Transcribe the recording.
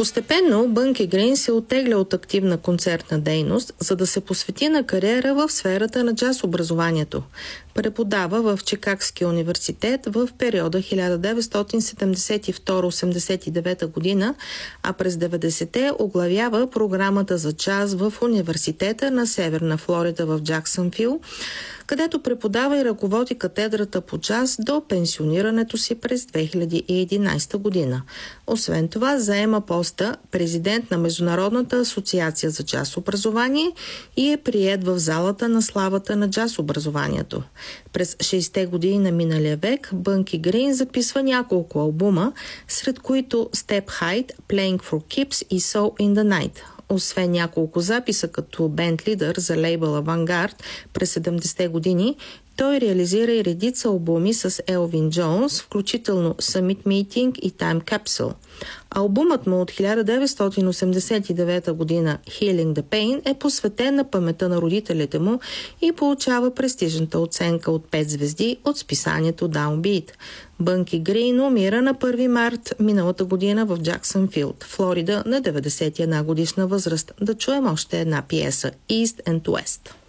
Постепенно Бънки Грин се оттегля от активна концертна дейност, за да се посвети на кариера в сферата на джаз образованието. Преподава в Чикагския университет в периода 1972-89 година, а през 90-те оглавява програмата за джаз в университета на Северна Флорида в Джаксънвил, където преподава и ръководи катедрата по джаз до пенсионирането си през 2011 година. Освен това, заема поста президент на Международната асоциация за джаз образование и е приет в залата на славата на джаз образованието. През 60-те години на миналия век Бънки Грин записва няколко албума, сред които Step Height, Playing for Keeps и Soul in the Night. Освен няколко записа като бенд лидер за лейбъл Авангард през 70-те години, той реализира и редица албуми с Елвин Джонс, включително Summit Meeting и Time Capsule. Албумът му от 1989 година Healing the Pain е посветен на паметта на родителите му и получава престижната оценка от 5 звезди от списанието Downbeat. Бънки Грин умира на 1 март миналата година в Джаксънвил, Флорида, на 91 годишна възраст. Да чуем още една пиеса East and West.